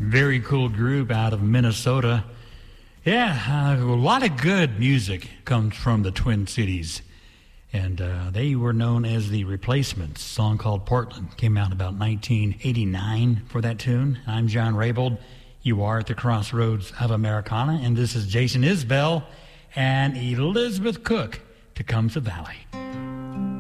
Very cool group out of Minnesota. Yeah, a lot of good music comes from the Twin Cities. And they were known as the Replacements. A song called Portland came out about 1989 for that tune. I'm John Raybould. You are at the crossroads of Americana, and this is Jason Isbell and Elizabeth Cook to Come to Valley.